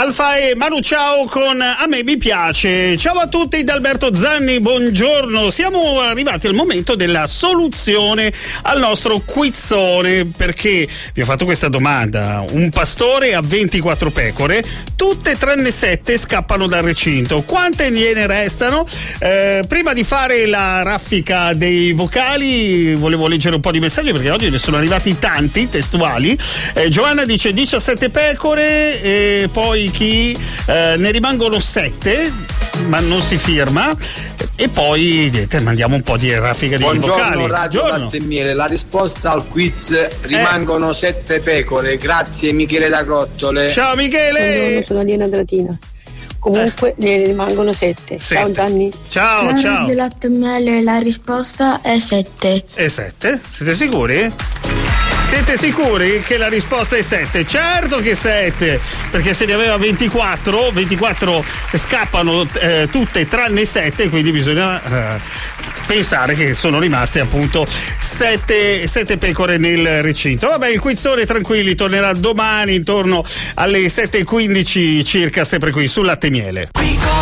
Alfa e Manu Ciao con A me mi piace. Ciao a tutti da Alberto Zanni, buongiorno. Siamo arrivati al momento della soluzione al nostro quizzone, perché vi ho fatto questa domanda. Un pastore ha 24 pecore, tutte tranne 7 scappano dal recinto. Quante gliene restano? Prima di fare la raffica dei vocali volevo leggere un po' di messaggi, perché oggi ne sono arrivati tanti testuali. Giovanna dice 17 pecore, e poi chi ne rimangono 7 ma non si firma, e poi mandiamo un po' di raffica di vocali. Buongiorno Radio Latte e Miele, la risposta al quiz: rimangono 7 pecore. Grazie Michele da Grottole. Ciao Michele. Buongiorno, sono Aliena Dratina. Comunque ne rimangono 7. Ciao Gianni. Ciao. Radio Latte e Miele, la risposta è 7. E 7? Siete sicuri? Siete sicuri che la risposta è 7? Certo che 7, perché se ne aveva 24 scappano tutte tranne 7, quindi bisogna pensare che sono rimaste appunto 7 pecore nel recinto. Vabbè, il quizzone tranquilli tornerà domani intorno alle 7:15 circa, sempre qui su Latte e Miele.